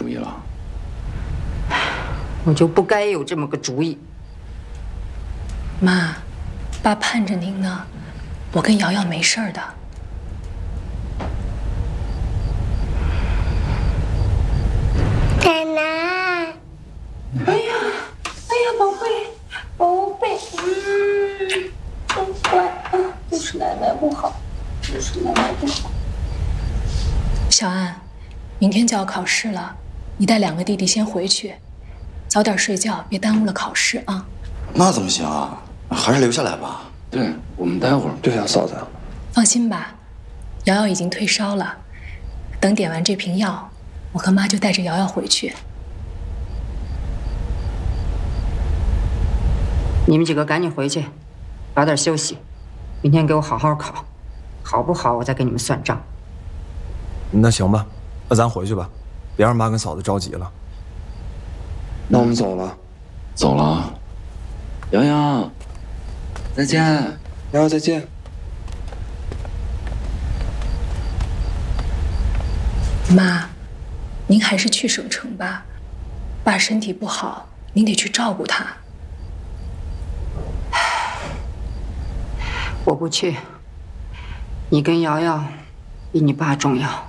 主意了？ 我就不该有这么个主意。 妈，爸盼着您呢，我跟瑶瑶没事儿的。 奶奶， 哎呀，宝贝，宝贝，真乖啊！都是奶奶不好，都是奶奶不好。小安，明天就要考试了，你带2个弟弟先回去，早点睡觉，别耽误了考试啊。 那怎么行啊？还是留下来吧。 对，我们待会儿。 对呀，嫂子。 放心吧，瑶瑶已经退烧了，等点完这瓶药，我和妈就带着瑶瑶回去。 你们几个赶紧回去，早点休息，明天给我好好考，好不好我再跟你们算账。 那行吧，那咱回去吧，别让妈跟嫂子着急了。那我们走了。 走了，洋洋，再见。 瑶瑶再见。 妈，您还是去省城吧，爸身体不好，您得去照顾他。 我不去，你跟瑶瑶比你爸重要。